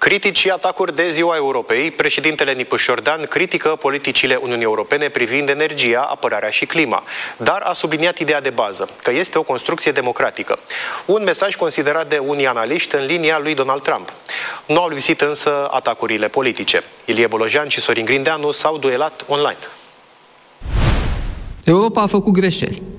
Critici și atacuri de Ziua Europei, președintele Nicu Șordan critică politicile Uniunii Europene privind energia, apărarea și clima, dar a subliniat ideea de bază, că este o construcție democratică. Un mesaj considerat de unii analiști în linia lui Donald Trump. Nu au lipsit însă atacurile politice. Ilie Bolojan și Sorin Grindeanu s-au duelat online. Europa a făcut greșeli.